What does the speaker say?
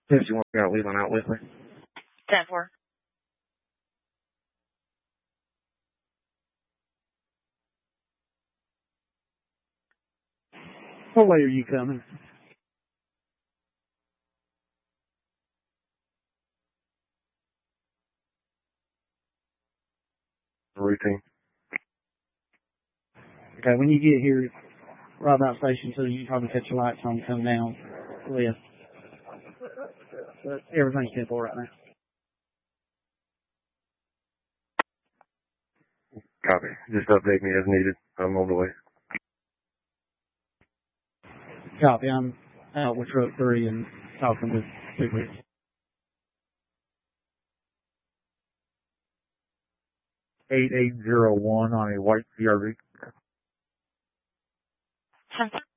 If you want to go leave on out with me. 10-4. What way are you coming? Routine. Okay, when you get here, right about station 2, you probably catch your lights on come down left. But everything's 10-4 right now. Copy. Just update me as needed. I'm on the way. Copy. I'm out with truck 3 and talking to people. 8801 on a white CRV. 10-4.